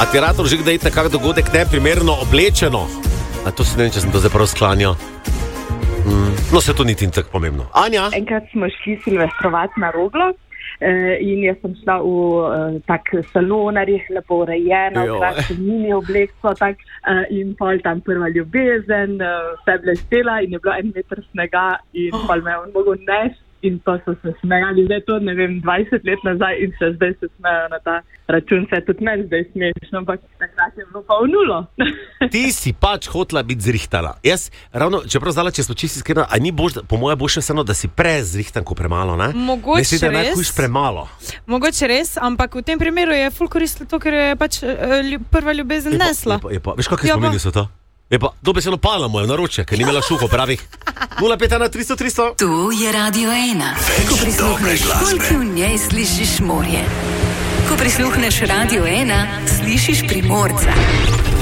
A ti rado že kdaj iti na kak dogodek neprimerno oblečeno? A to se ne vem, če sem to zdaj prav sklanjal. No, se to niti ni tako pomembno. Anja? Enkrat smo šli silvestrovati na Roglo. In jaz sem šla v tak salonarjih, lepo urejena, v krasnem mini oblekstvo, in pol tam prva ljubezen, vse blestela in je bilo 1 meter snega in pol me je on mogel nesti in to so se smejali, zdaj to, ne vem, 20 let nazaj in se zdaj se smejo na ta račun, se tudi meni zdaj smešno, ampak takrat je bilo pa v nulo. Ti si pač hotela biti zrihtana. Jaz, ravno, čeprav zdala, če smo čisti iskreni, a ni boš, po moje boš še vseeno, da si prezrihtan, ko premalo, ne? Mogoče Misli, da res. Misliš, premalo. Mogoče res, ampak v tem primeru je ful koristilo to, ker je pač prva ljubezen nesla. Veš, kakšne spomini so to? Je pa, dobesedno pala mu je v naročje, ker ni imela šuho pravih. 051 300 300. Tu je Radio 1. Ko prisluhneš folki, v njej slišiš morje. Ko prisluhneš Radio 1, slišiš Primorca.